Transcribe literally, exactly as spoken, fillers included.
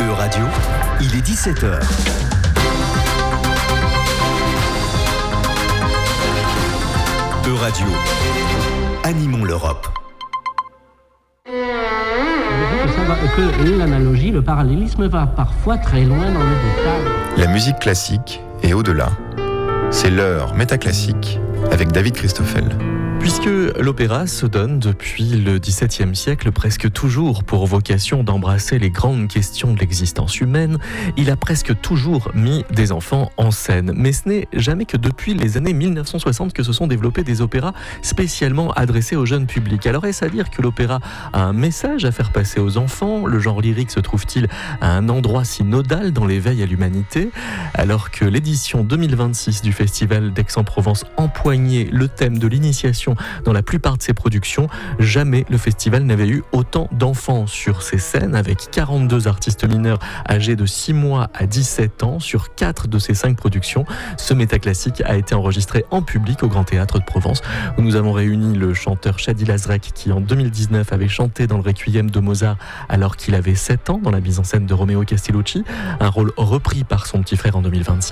E-Radio, il est dix-sept heures. E-Radio, animons l'Europe. Que l'analogie, le parallélisme va parfois très loin dans le détail. La musique classique est au-delà. C'est l'heure métaclassique avec David Christoffel. Puisque l'opéra se donne depuis le dix-septième siècle presque toujours pour vocation d'embrasser les grandes questions de l'existence humaine, il a presque toujours mis des enfants en scène. Mais ce n'est jamais que depuis les années mille neuf cent soixante que se sont développés des opéras spécialement adressés au jeune public. Alors est-ce à dire que l'opéra a un message à faire passer aux enfants ? Le genre lyrique se trouve-t-il à un endroit si nodal dans l'éveil à l'humanité ? Alors que l'édition deux mille vingt-six du Festival d'Aix-en-Provence empoignait le thème de l'initiation dans la plupart de ses productions, jamais le festival n'avait eu autant d'enfants sur ses scènes, avec quarante-deux artistes mineurs âgés de six mois à dix-sept ans sur quatre de ses cinq productions. Ce métaclassique a été enregistré en public au Grand Théâtre de Provence, où nous avons réuni le chanteur Shadi Lazrek qui en deux mille dix-neuf avait chanté dans le Requiem de Mozart alors qu'il avait sept ans dans la mise en scène de Romeo Castellucci, un rôle repris par son petit frère en deux mille vingt-six.